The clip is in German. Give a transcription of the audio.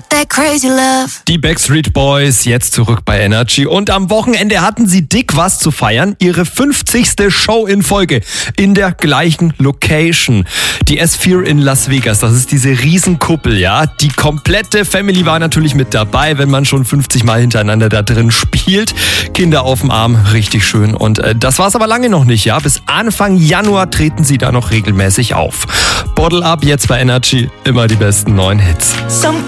got that crazy love. Die Backstreet Boys jetzt zurück bei Energy und am Wochenende hatten sie dick was zu feiern. Ihre 50. Show in Folge in der gleichen Location. Die S4 in Las Vegas, das ist diese Riesenkuppel, ja. Die komplette Family war natürlich mit dabei, wenn man schon 50 Mal hintereinander da drin spielt. Kinder auf dem Arm, richtig schön. Und das war's aber lange noch nicht, ja. Bis Anfang Januar treten sie da noch regelmäßig auf. Bottle Up jetzt bei Energy, immer die besten neuen Hits.